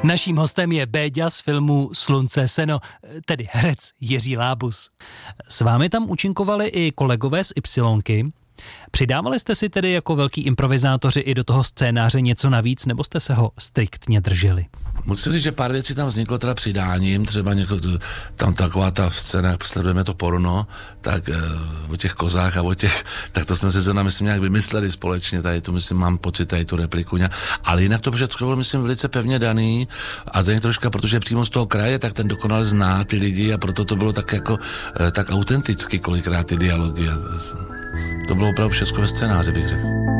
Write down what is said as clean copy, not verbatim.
Naším hostem je Béďa z filmu Slunce seno, tedy herec Jiří Lábus. S vámi tam účinkovali i kolegové z Ypsilonky. Přidávali jste si tedy jako velký improvizátoři i do toho scénáře něco navíc, nebo jste se ho striktně drželi? Musím říct, že pár věcí tam vzniklo teda přidáním, třeba tam taková ta scéna, jak sledujeme to porno, tak o těch kozách a o těch, tak to jsme si myslím nějak vymysleli společně, tady tu myslím, mám pocit, tady tu repliku, ale jinak to všechno bylo, myslím, velice pevně daný a za ně troška, protože přímo z toho kraje, tak ten dokonale zná ty lidi a proto to bylo tak jako, tak autenticky kolikrát ty dialogy. To bylo opravdu všechno ve scénáři, bych řekl.